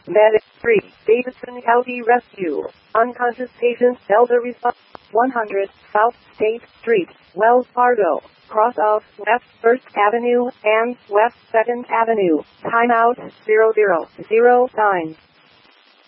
Medic 3, Davidson County Rescue. Unconscious patient elder response. 100 South State Street, Wells Fargo. Cross of West 1st Avenue and West 2nd Avenue. Timeout 0009.